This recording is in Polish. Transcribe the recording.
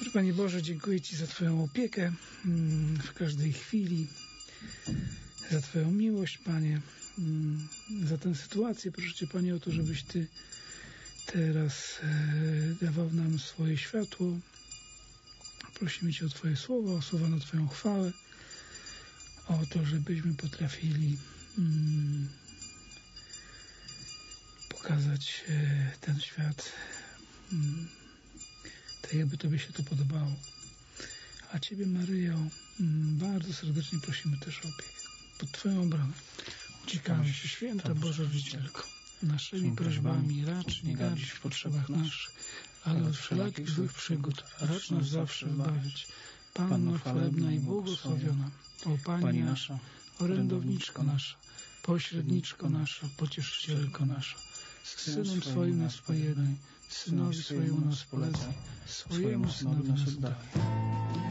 Panie Boże, dziękuję Ci za Twoją opiekę w każdej chwili, za Twoją miłość, Panie, za tę sytuację. Proszę Cię, Panie, o to, żebyś Ty teraz dawał nam swoje światło. Prosimy Cię o Twoje słowa, o słowa na Twoją chwałę, o to, żebyśmy potrafili pokazać ten świat tak, jakby Tobie się to podobało. A Ciebie, Maryjo, bardzo serdecznie prosimy też o opiekę. Pod Twoją obronę uciekamy się, Święta Boża Rodzicielko. Naszymi prośbami racz nie gardzić w potrzebach naszych, ale od wszelakich złych przygód racz nas zawsze wybawić. Panno chwalebna i błogosławiona, o Pani nasza, orędowniczko nasza, pośredniczko nasza, pocieszycielko nasza, z Synem swoim nas pojednaj, Synowi swojemu nas polecaj, swojemu Synowi nas daj.